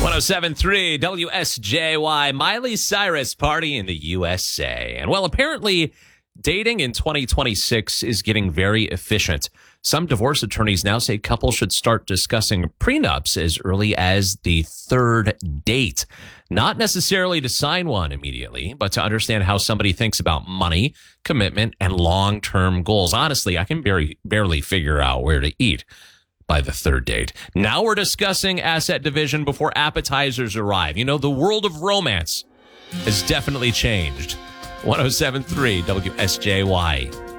1073 WSJY, Miley Cyrus party in the USA. And well, apparently dating in 2026 is getting very efficient. Some divorce attorneys now say couples should start discussing prenups as early as the third date. Not necessarily to sign one immediately, but to understand how somebody thinks about money, commitment, and long-term goals. Honestly, I can barely figure out where to eat by the third date. Now we're discussing asset division before appetizers arrive. You know, the world of romance has definitely changed. 1073 WSJY.